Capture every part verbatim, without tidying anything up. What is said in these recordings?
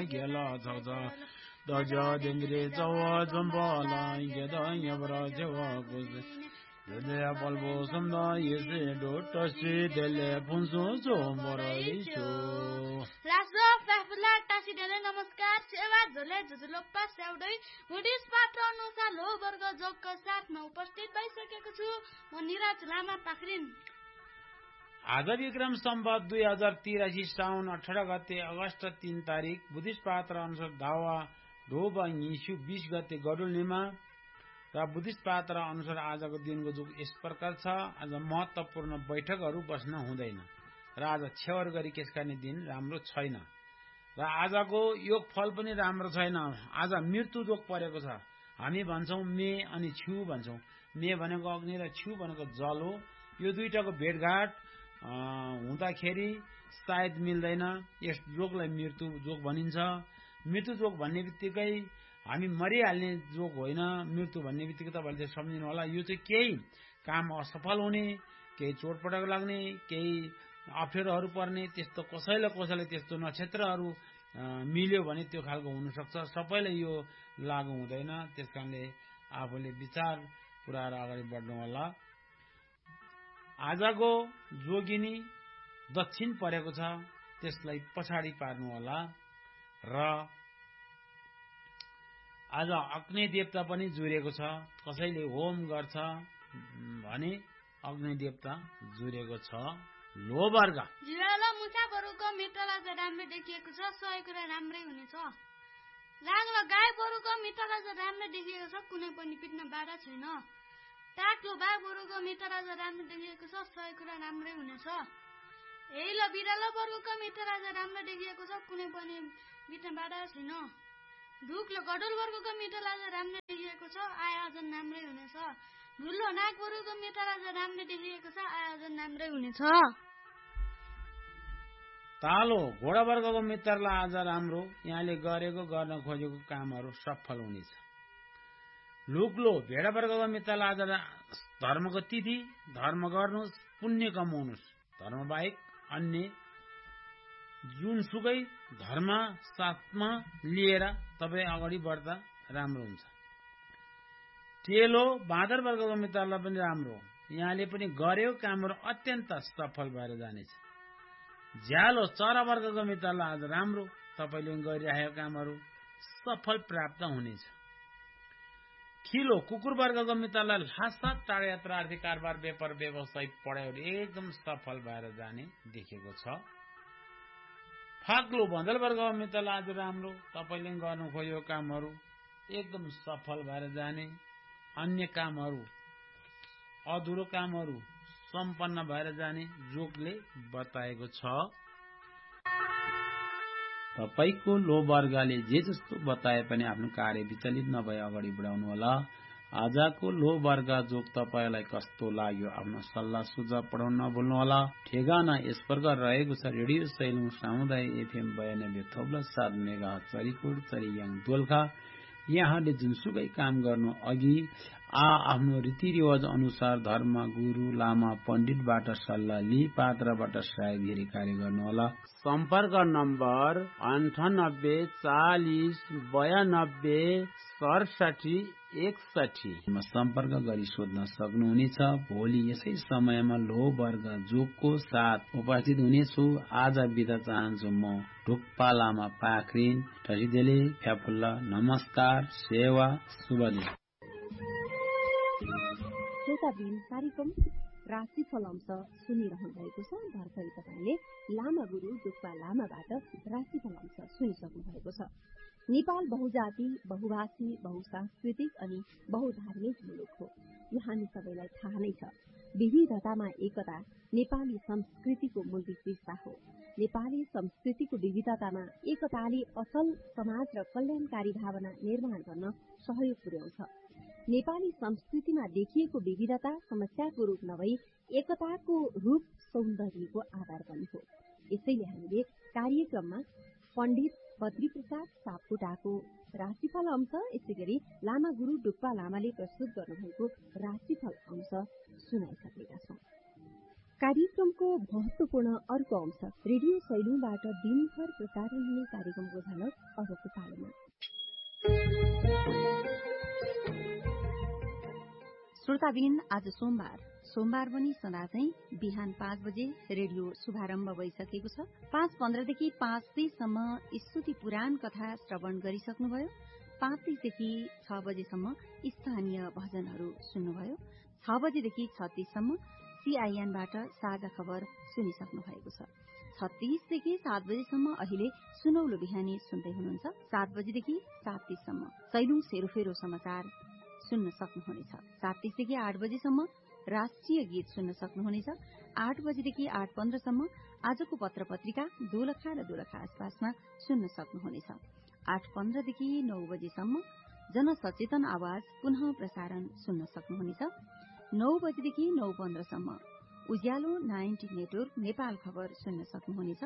게라 자자 다자 댕그레 자와 점발라 게다 야브라 제와 고스 데야 발보 섬나 예세도 터시 델레 분소 조모라이쇼 राजो फेफला टासिडेले नमस्कार सेवा झोले झुझुलोप्पा स्याउदै बुढिस पात्र अनुसार लो वर्ग जोगको साथमा उपस्थित भइसकेको छु म निराज लामा पाखरिन। आज विक्रम सम्वत दुई हजार तिरासी साउन अठार गते अगस्त तीन तारिक बुद्धिस्ट पात्र अनुसार दावा ढोब निसु बीस गते गडुल्नेमा र बुद्धिस्ट पात्र अनुसार आजको दिनको जुग यस प्रकार छ। आज महत्वपूर्ण बैठकहरू बस्न हुँदैन र आज छेवर गरी केस गर्ने दिन राम्रो छैन र आजको योग फल पनि राम्रो छैन। आज मृत्यु जोग परेको छ। हामी भन्छौं मे अनि छु भन्छौं। मे भनेको अग्नि र छु भनेको जल हो। यो दुईटाको भेटघाट हुँदाखेरि सायद मिल्दैन। यस जोगलाई मृत्यु जोग भनिन्छ। मृत्यु जोग भन्ने बित्तिकै हामी मरिहाल्ने जोग होइन। मृत्यु भन्ने बित्तिकै तपाईले सम्झिनु होला यो चाहिँ केही काम असफल हुने, केही चोटपटक लाग्ने, केही अप्ठ्यारोहरू पर्ने, त्यस्तो कसैले कसैले त्यस्तो नक्षत्रहरू मिल्यो भने त्यो खालको हुन सक्छ। सबैले यो लागू हुँदैन। त्यसकारणले आफूले विचार पुर्याएर अगाडि बढ्नु होला। आजको जोगिनी दक्षिण परेको छ, त्यसलाई पछाडि पार्नु होला र आज अग्नि देवता पनि जुरेको छ। कसैले होम गर्छ भने अग्नि देवता जुरेको छ। लो वर्ग जिराला मुसाबरुको मित्रलाई चाहिँ राम्रो देखिएको छ। सही कुरा राम्रै हुनेछ। लाङ र गाई बरुको मित्रलाई चाहिँ राम्रो देखिएको छ। कुनै पनि पिट्न बाधा छैन। टाक्लो बाघ बरुको मित्रलाई चाहिँ राम्रो देखिएको छ। सही कुरा राम्रै हुनेछ। हेल बिरालो बरुको मित्रलाई चाहिँ राम्रो देखिएको छ। कुनै पनि पिट्न बाधा छैन। ढुक्लो गडुल वर्गको मित्रलाई चाहिँ राम्रो देखिएको छ। आयोजन राम्रै हुनेछ। ढुल्लो नाग बरुको मित्रलाई चाहिँ राम्रो देखिएको छ। आयोजन राम्रै हुनेछ। तालो घोडा वर्गको मित्रलाई आज राम्रो। यहाँले गरेको गर्न खोजेको कामहरू सफल हुनेछ। लुक्लो भेडा वर्गको मित्रलाई आज धर्मको तिथि, धर्म गर्नुहोस्, पुण्य कमाउनुहोस्। धर्म बाहेक अन्य जुनसुकै धर्म साथमा लिएर तपाईँ अगाडि बढ्दा राम्रो हुन्छ। टेलो बाँदर वर्गको मित्रलाई पनि राम्रो। यहाँले पनि गरेको कामहरू अत्यन्त सफल भएर जानेछ। झ्यालो चरा वर्गको मित्रलाई आज राम्रो। तपाईले गरिरहेका कामहरू सफल प्राप्त हुनेछ। खिलो कुकुर वर्गको मित्रलाई हातसाथ टाढा यात्रा, आर्थिक कारोबार, व्यापार व्यवसाय, पढाइहरू एकदम सफल भएर जाने देखेको छ। फाग्लो बँदल वर्गको मित्रलाई आज राम्रो। तपाईले गर्नु खोजेको कामहरू एकदम सफल भएर जाने। अन्य कामहरू अधुरो कामहरू सम्पन्न भएर जाने जोगले बताएको छ। तपाईको लो वर्गले जे जस्तो बताए पनि आफ्नो कार्य विचलित नभए अगाडि बढाउनु होला। आजको लो वर्ग जोग तपाईलाई कस्तो लाग्यो आफ्नो सल्लाह सुझाव पठाउन नभुल्नु होला। ठेगाना यस प्रकार रहेको छ। रेडियो सैलुङ सामुदायिक एफएम बयानब्बे थोप्लो सात मेगा चरीकोट चरीयाङ दोलखा। यहाँले जुनसुकै काम गर्नु अघि आ आफ्नो रीतिरिवाज अनुसार धर्म गुरु लामा पण्डितबाट सल्लाह लि पात्रबाट सहायता कार्य गर्नुहोला। सम्पर्क नम्बर अन्ठानब्बे चालिस बयानब्बे सडसठी एकसठी सम्पर्क गरी सोध्न सक्नुहुनेछ। भोलि यसै समयमा लो वर्ग जोगको साथ उपस्थित हुनेछु। आज बिदा चाहन्छु म ढुक्पा लामा पाखरिन ठसिदेले फ्याफुल्ला। नमस्कार, सेवा, शुभ दिन। कार्यक्रम राशिफल अंश सुनिरहनु भएको छ। भर्खरै तपाईले लामा गुरु ढुक्पा लामाबाट राशिफल अंश सुनिसक्नु भएको छ। नेपाल बहुजाति, बहुभाषी, बहुसांस्कृतिक अनि बहुधार्मिक मुलुक हो। यो हामी सबैलाई थाहा नै छ। विविधतामा एकता नेपाली संस्कृतिको मूल विशेषता हो। नेपाली संस्कृतिको विविधतामा एकताले असल समाज र कल्याणकारी भावना निर्माण गर्न सहयोग पुर्याउँछ। नेपाली संस्कृतिमा देखिएको विविधता समस्याको रूप नभई एकताको रूप सौन्दर्यको आधार पनि हो। यसैले हामीले कार्यक्रममा पण्डित बद्री प्रसाद सापकोटाको राशिफल अंश, यसै गरी लामा गुरु ढुक्पा लामाले प्रस्तुत गर्नुभएको राशिफल अंश सुनाइसकेका छौं। कार्यक्रमको महत्वपूर्ण अर्को अंश रेडियो सैलुङबाट दिनभर प्रसारण हुने कार्यक्रमको झलक श्रोताबिन, आज सोमबार सोमबार पनि सदाझै बिहान पाँच बजे रेडियो शुभारम्भ भइसकेको छ। पाँच पन्ध्रदेखि पाँच तीससम्म स्तुति पुराण कथा श्रवण गरिसक्नुभयो। पाँच तीसदेखि छ बजेसम्म स्थानीय भजनहरू सुन्नुभयो। छ बजेदेखि छत्तीससम्म सीआईएनबाट साझा खबर सुनिसक्नु भएको छ। छत्तीसदेखि सात बजेसम्म अहिले सुनौलो बिहानी सुन्दै हुनुहुन्छ। सात बजेदेखि सात तीससम्म सैलुङ सेरोफेरो समाचार सुन्न सक्नुहुनेछ। सात तीसदेखि आठ बजेसम्म राष्ट्रिय गीत सुन्न सक्नुहुनेछ। आठ बजेदेखि आठ पन्ध्रसम्म आजको पत्र पत्रिका दोलखा र दोलखा आसपासमा सुन्न सक्नुहुनेछ। आठ पन्ध्रदेखि नौ बजेसम्म जनसचेतन आवाज पुनः प्रसारण सुन्न सक्नुहुनेछ। नौ बजेदेखि नौ पन्ध्रसम्म उज्यालो नाइन्टी नेटवर्क नेपाल खबर सुन्न सक्नुहुनेछ।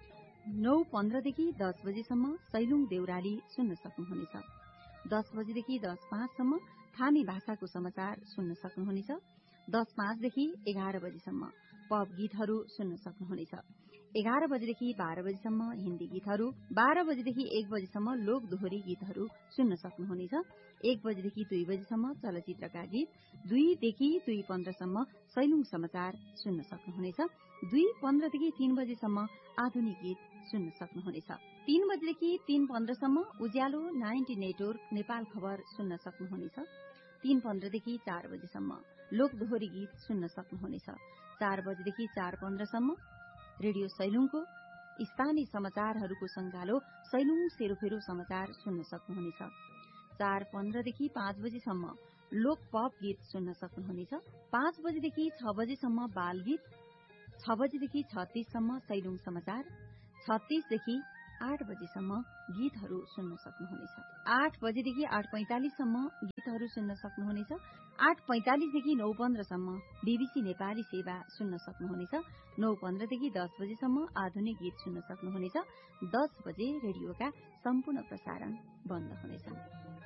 नौ पन्ध्रदेखि दस बजेसम्म सैलुङ देउराली सुन्न सक्नुहुनेछ। दस बजेदेखि दस पाँचसम्म थामी भाषाको समाचार सुन्न सक्नुहुनेछ। दस पाँचदेखि एघार बजेसम्म पप गीतहरू सुन्न सक्नुहुनेछ। एघार बजेदेखि बाह्र बजेसम्म हिन्दी गीतहरू, बाह्र बजेदेखि एक बजेसम्म लोक दोहोरी गीतहरू सुन्न सक्नुहुनेछ। एक बजेदेखि दुई बजेसम्म चलचित्रका गीत, दुईदेखि दुई पन्ध्रसम्म सैलुङ समाचार सुन्न सक्नुहुनेछ। दुई पन्ध्रदेखि तीन बजेसम्म आधुनिक गीत सुन्न सक्नुहुनेछ। तीन बजेदेखि तीन पन्ध्रसम्म उज्यालो नाइन्टी नेटवर्क नेपाल खबर सुन्न सक्नुहुनेछ। तीन पन्ध्रदेखि चार बजेसम्म लोक दोहोरी गीत सुन्न सक्नुहुनेछ। चार बजेदेखि चार पन्ध्रसम्म रेडियो सैलुङको स्थानीय समाचारहरूको संगालो सैलुङ सेरोफेरो समाचार सुन्न सक्नुहुनेछ। चार पन्ध्रदेखि पाँच बजेसम्म लोक पप गीत सुन्न सक्नुहुनेछ। पाँच बजेदेखि छ बजेसम्म बाल गीत, छ बजेदेखि छत्तीससम्म सैलुङ समाचार, छत्तीसदेखि आठ बजेसम्म गीतहरू सुन्न सक्नुहुनेछ। आठ बजेदेखि आठ पैंतालिससम्म गीतहरू सुन्न सक्नुहुनेछ। आठ पैंतालिसदेखि नौ पन्ध्रसम्म बीबीसी नेपाली सेवा सुन्न सक्नुहुनेछ। नौ पन्ध्रदेखि दस बजेसम्म आधुनिक गीत सुन्न सक्नुहुनेछ। दस बजे रेडियोका सम्पूर्ण प्रसारण बन्द हुनेछ।